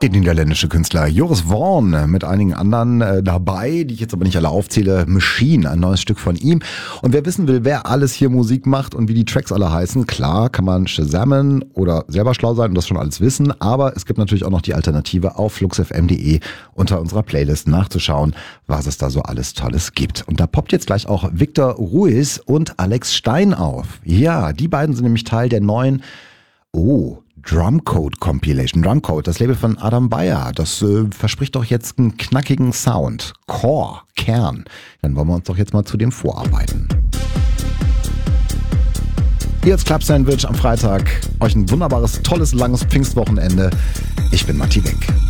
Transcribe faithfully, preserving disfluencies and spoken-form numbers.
Der niederländische Künstler Joris Voorn mit einigen anderen äh, dabei, die ich jetzt aber nicht alle aufzähle. Machine, ein neues Stück von ihm. Und wer wissen will, wer alles hier Musik macht und wie die Tracks alle heißen, klar kann man shazamen oder selber schlau sein und das schon alles wissen. Aber es gibt natürlich auch noch die Alternative auf fluxfm punkt de unter unserer Playlist nachzuschauen, was es da so alles Tolles gibt. Und da poppt jetzt gleich auch Victor Ruiz und Alex Stein auf. Ja, die beiden sind nämlich Teil der neuen Oh, Drumcode Compilation. Drumcode, das Label von Adam Beyer, das äh, verspricht doch jetzt einen knackigen Sound. Core, Kern. Dann wollen wir uns doch jetzt mal zu dem vorarbeiten. Hier ist Club Sandwich am Freitag. Euch ein wunderbares, tolles, langes Pfingstwochenende. Ich bin Matti Wenk.